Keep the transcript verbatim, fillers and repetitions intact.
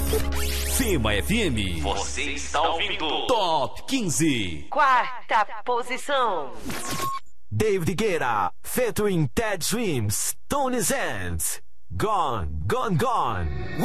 Fema F M. Você está ouvindo Top quinze. Quarta posição. David Guetta, featuring Ted Swims, Tony Zant, Gone, Gone, Gone.